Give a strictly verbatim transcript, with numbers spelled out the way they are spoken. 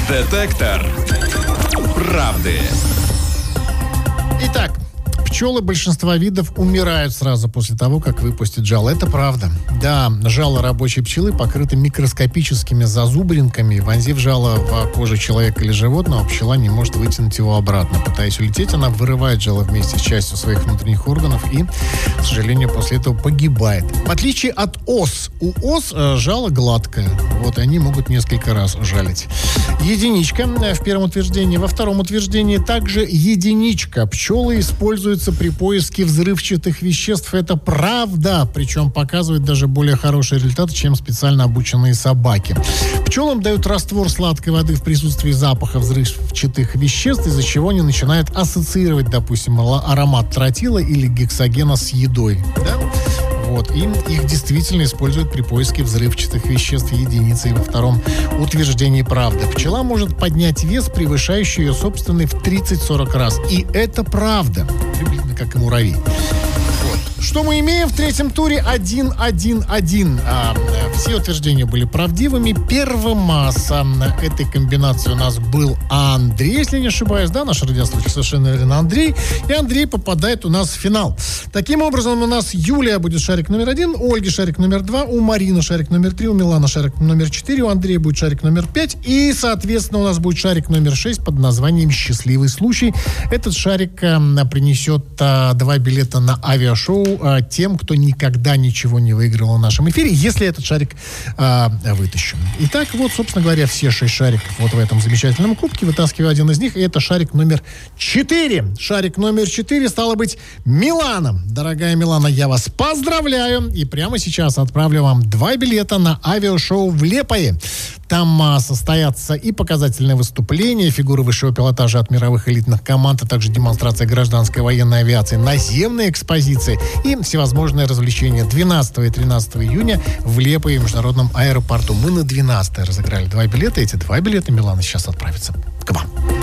Детектор правды. Итак, пчелы большинства видов умирают сразу после того, как выпустят жало. Это правда. Да, жало рабочей пчелы покрыто микроскопическими зазубринками. Вонзив жало в кожу человека или животного, пчела не может вытянуть его обратно. Пытаясь улететь, она вырывает жало вместе с частью своих внутренних органов и, к сожалению, после этого погибает. В отличие от ос. У ос э, жало гладкое. Вот, и они могут несколько раз жалить. Единичка в первом утверждении. Во втором утверждении также единичка. Пчелы используются при поиске взрывчатых веществ. Это правда. Причем показывает даже более хорошие результаты, чем специально обученные собаки. Пчелам дают раствор сладкой воды в присутствии запаха взрывчатых веществ, из-за чего они начинают ассоциировать, допустим, аромат тротила или гексогена с едой. Да? Вот. И их действительно используют при поиске взрывчатых веществ единицы. И во втором утверждении правда. Пчела может поднять вес, превышающий ее собственный в тридцать-сорок раз. И это правда. Приблизительно как и муравей. Вот. Что мы имеем в третьем туре? один один один. А, все утверждения были правдивыми. Первым с этой комбинации у нас был Андрей, если не ошибаюсь, да, наш радиослушатель, совершенно верно, Андрей. И Андрей попадает у нас в финал. Таким образом, у нас Юлия будет шарик номер один, у Ольги шарик номер два, у Марины шарик номер три, у Милана шарик номер четыре, у Андрея будет шарик номер пять. И, соответственно, у нас будет шарик номер шесть под названием «Счастливый случай». Этот шарик а, принесет а, два билета на авиашоу а, тем, кто никогда ничего не выиграл в нашем эфире, если этот шарик а, вытащим. Итак, вот, собственно говоря, все шесть шариков вот в этом замечательном кубке. Вытаскиваю один из них, и это шарик номер четыре. Шарик номер четыре, стало быть, Милана. Дорогая Милана, я вас поздравляю. И прямо сейчас отправлю вам два билета на авиашоу в Лепое. Там а, состоятся и показательные выступления, фигуры высшего пилотажа от мировых элитных команд, а также демонстрация гражданской военной авиации, наземные экспозиции и всевозможные развлечения. двенадцатого и тринадцатого июня в Лепое, в международном аэропорту. Мы на двенадцатое разыграли два билета. Эти два билета Милана сейчас отправятся к вам.